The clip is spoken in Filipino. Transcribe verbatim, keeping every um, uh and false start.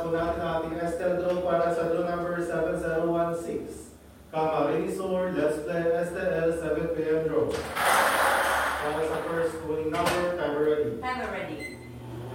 po natin ang ating Estel draw para sa draw number seven zero one six. Kama Renisor, let's play Estel seven p m draw. Para sa first winning number, timer ready. Timer ready.